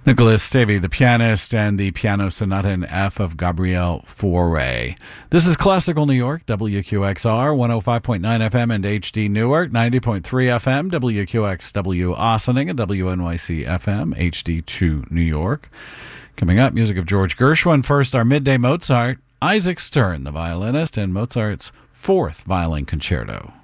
Nicholas Stavey, the pianist, and the Piano Sonata in F of Gabriel Fauré. This is Classical New York, WQXR, 105.9 FM and HD Newark, 90.3 FM, WQXW Ossining, and WNYC FM, HD2 New York. Coming up, music of George Gershwin. First, our midday Mozart, Isaac Stern, the violinist, and Mozart's Fourth Violin Concerto.